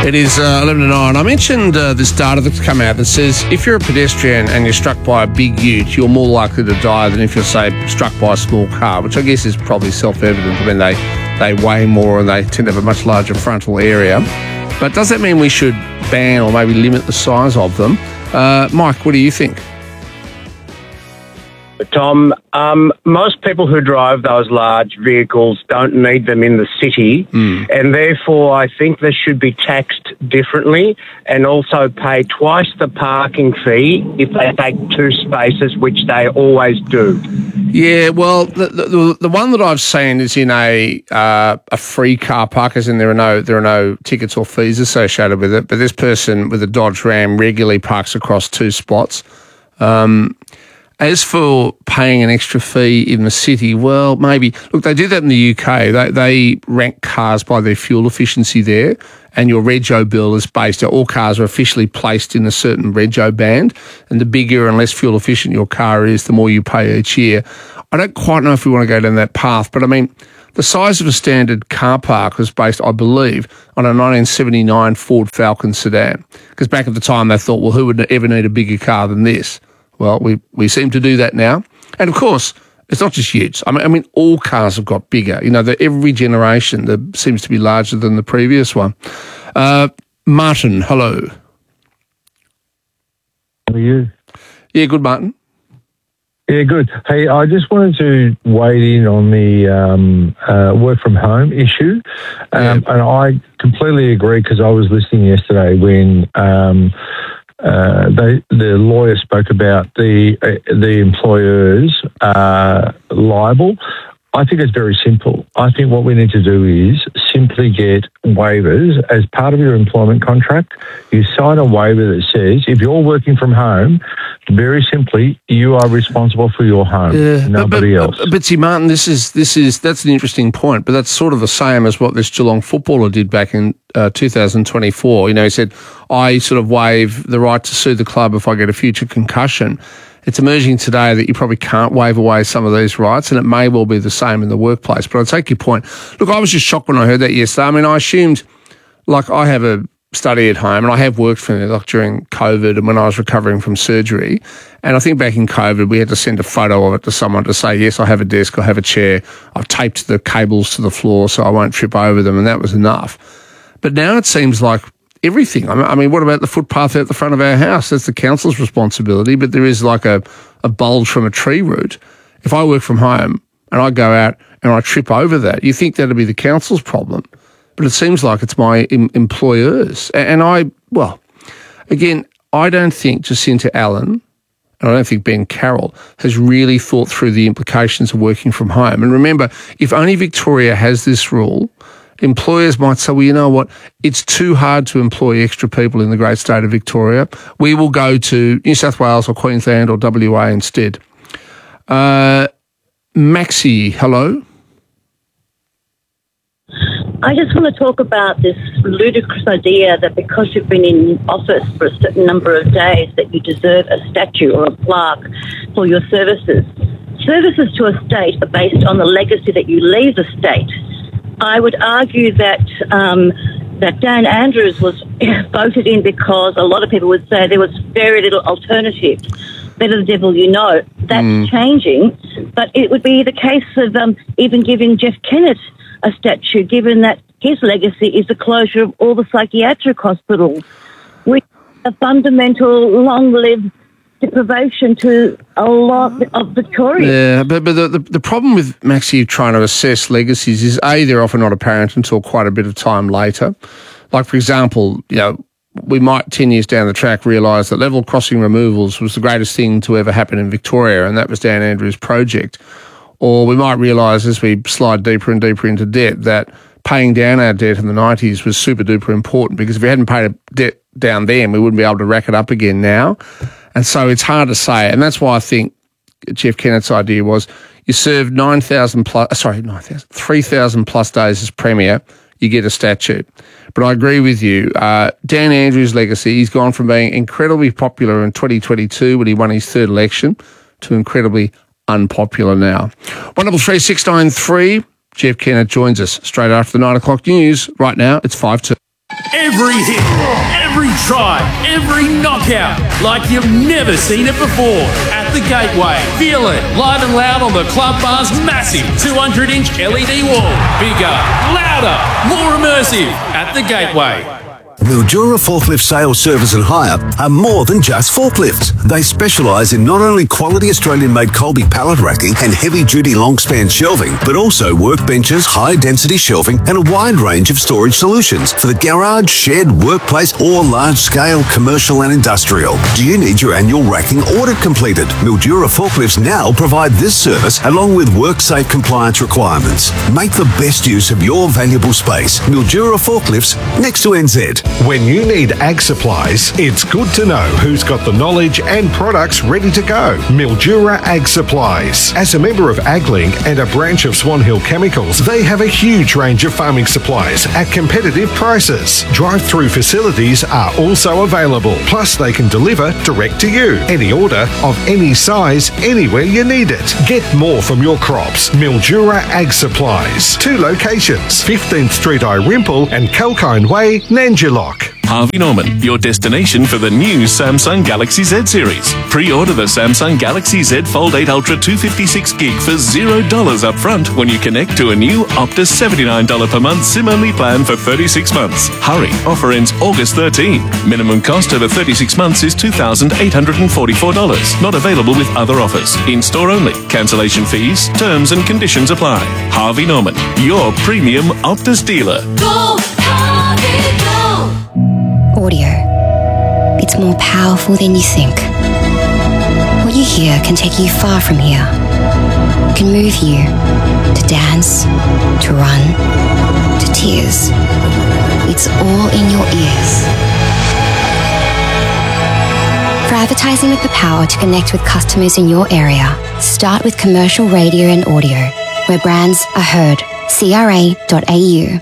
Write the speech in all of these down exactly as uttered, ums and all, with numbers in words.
It is uh, eleven to nine. I mentioned uh, this data that's come out that says if you're a pedestrian and you're struck by a big ute, you're more likely to die than if you're, say, struck by a small car, which I guess is probably self-evident. I mean, they, they weigh more and they tend to have a much larger frontal area. But does that mean we should ban or maybe limit the size of them? Uh, Mike, what do you think? Tom, um, most people who drive those large vehicles don't need them in the city, mm. and therefore I think they should be taxed differently and also pay twice the parking fee if they take two spaces, which they always do. Yeah, well, the the, the one that I've seen is in a uh, a free car park, as in there are no there are no tickets or fees associated with it. But this person with a Dodge Ram regularly parks across two spots. Um, As for paying an extra fee in the city, well, maybe. Look, they do that in the U K. They, they rank cars by their fuel efficiency there, and your rego bill is based, all cars are officially placed in a certain rego band, and the bigger and less fuel efficient your car is, the more you pay each year. I don't quite know if we want to go down that path, but I mean, the size of a standard car park was based, I believe, on a nineteen seventy-nine Ford Falcon sedan, because back at the time they thought, well, who would ever need a bigger car than this? Well, we, we seem to do that now. And, of course, it's not just utes. I mean, I mean, all cars have got bigger. You know, the, every generation there seems to be larger than the previous one. Uh, Martin, hello. How are you? Yeah, good, Martin. Yeah, good. Hey, I just wanted to weigh in on the um, uh, work from home issue. Um, yeah. And I completely agree, because I was listening yesterday when... Um, Uh, they, the lawyer spoke about the uh, the employers uh, liable. I think it's very simple. I think what we need to do is simply get waivers as part of your employment contract. You sign a waiver that says if you're working from home, very simply, you are responsible for your home, yeah, nobody but, but, else. But, but see, Martin, this is this is that's an interesting point. But that's sort of the same as what this Geelong footballer did back in uh, two thousand twenty-four. You know, he said, I sort of waive the right to sue the club if I get a future concussion. It's emerging today that you probably can't waive away some of these rights, and it may well be the same in the workplace. But I take your point. Look, I was just shocked when I heard that yesterday. I mean, I assumed, like, I have a study at home, and I have worked for it, like during COVID and when I was recovering from surgery. And I think back in COVID, we had to send a photo of it to someone to say, yes, I have a desk, I have a chair, I've taped the cables to the floor so I won't trip over them, and that was enough. But now it seems like everything. I mean, what about the footpath out the front of our house? That's the council's responsibility, but there is like a, a bulge from a tree root. If I work from home and I go out and I trip over that, you think that'd be the council's problem, but it seems like it's my em- employers. And I, well, again, I don't think Jacinta Allen, and I don't think Ben Carroll, has really thought through the implications of working from home. And remember, if only Victoria has this rule, employers might say, well, you know what, it's too hard to employ extra people in the great state of Victoria. We will go to New South Wales or Queensland or W A instead. Uh, Maxi, hello. I just want to talk about this ludicrous idea that because you've been in office for a certain number of days that you deserve a statue or a plaque for your services. Services to a state are based on the legacy that you leave the state. I would argue that um, that Dan Andrews was voted in because a lot of people would say there was very little alternative. Better the devil you know. That's mm. changing, but it would be the case of um, even giving Jeff Kennett a statue, given that his legacy is the closure of all the psychiatric hospitals, which is a fundamental, long-lived deprivation to a lot of Victoria. Yeah, but, but the, the, the problem with Maxi trying to assess legacies is, A, they're often not apparent until quite a bit of time later. Like, for example, you know, we might ten years down the track realise that level crossing removals was the greatest thing to ever happen in Victoria, and that was Dan Andrews' project. Or we might realise as we slide deeper and deeper into debt that paying down our debt in the nineties was super duper important, because if we hadn't paid a debt down then, we wouldn't be able to rack it up again now. And so it's hard to say. And that's why I think Jeff Kennett's idea was you serve nine thousand plus, sorry, nine thousand, three thousand plus days as Premier, you get a statue. But I agree with you. Uh, Dan Andrews' legacy, he's gone from being incredibly popular in twenty twenty-two when he won his third election to incredibly unpopular now. one double three six nine three. Jeff Kennett joins us straight after the nine o'clock news. Right now, it's five two. Every hit, every try, every knockout, like you've never seen it before. At the Gateway, feel it live and loud on the Club Bar's massive two hundred inch L E D wall. Bigger, louder, more immersive at the Gateway. Mildura Forklift Sales, Service and Hire are more than just forklifts. They specialise in not only quality Australian-made Colby pallet racking and heavy-duty long-span shelving, but also workbenches, high-density shelving and a wide range of storage solutions for the garage, shed, workplace or large-scale commercial and industrial. Do you need your annual racking audit completed? Mildura Forklifts now provide this service along with WorkSafe compliance requirements. Make the best use of your valuable space. Mildura Forklifts, next to N Z. When you need ag supplies, it's good to know who's got the knowledge and products ready to go. Mildura Ag Supplies. As a member of AgLink and a branch of Swan Hill Chemicals, they have a huge range of farming supplies at competitive prices. Drive-through facilities are also available. Plus, they can deliver direct to you. Any order of any size, anywhere you need it. Get more from your crops. Mildura Ag Supplies. Two locations, fifteenth Street Irimple and Kalkine Way, Nanjilock. Harvey Norman, your destination for the new Samsung Galaxy Z series. Pre-order the Samsung Galaxy Z Fold eight Ultra two fifty-six gig for zero dollars up front when you connect to a new Optus seventy-nine dollars per month SIM-only plan for thirty-six months. Hurry, offer ends August thirteenth. Minimum cost over thirty-six months is two thousand eight hundred forty-four dollars. Not available with other offers. In-store only. Cancellation fees, terms and conditions apply. Harvey Norman, your premium Optus dealer. Go, Harvey, go! Audio. It's more powerful than you think. What you hear can take you far from here. It can move you to dance, to run, to tears. It's all in your ears. For advertising with the power to connect with customers in your area, start with commercial radio and audio, where brands are heard. C R A dot A U.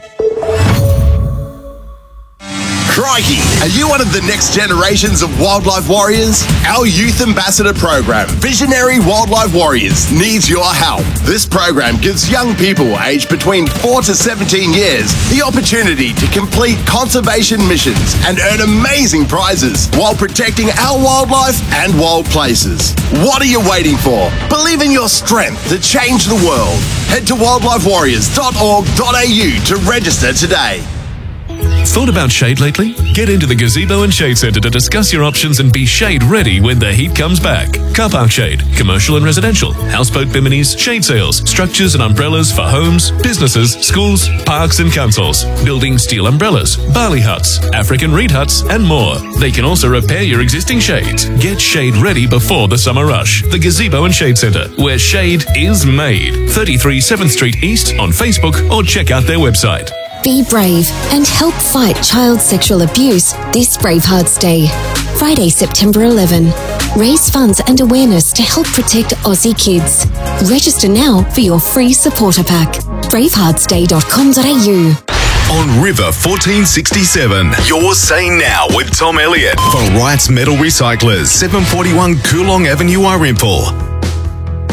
Crikey! Are you one of the next generations of wildlife warriors? Our Youth Ambassador program, Visionary Wildlife Warriors, needs your help. This program gives young people aged between four to seventeen years the opportunity to complete conservation missions and earn amazing prizes while protecting our wildlife and wild places. What are you waiting for? Believe in your strength to change the world. Head to wildlife warriors dot org dot A U to register today. Thought about shade lately? Get into the Gazebo and Shade Centre to discuss your options and be shade ready when the heat comes back. Car park shade, commercial and residential, houseboat biminis, shade sails, structures and umbrellas for homes, businesses, schools, parks and councils, building steel umbrellas, barley huts, African reed huts and more. They can also repair your existing shades. Get shade ready before the summer rush. The Gazebo and Shade Centre, where shade is made. thirty-three seventh Street East on Facebook or check out their website. Be brave and help fight child sexual abuse this Bravehearts Day. Friday, September eleventh. Raise funds and awareness to help protect Aussie kids. Register now for your free supporter pack. bravehearts day dot com dot A U. On River fourteen sixty-seven, you're saying now with Tom Elliott for Wright's Metal Recyclers, seven forty-one Coolong Avenue, Irimple.